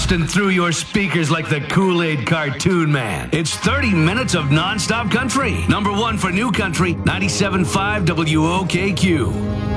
blasting through your speakers like the Kool-Aid cartoon man. It's 30 minutes of non-stop country. Number one for new country, 97.5 WOKQ.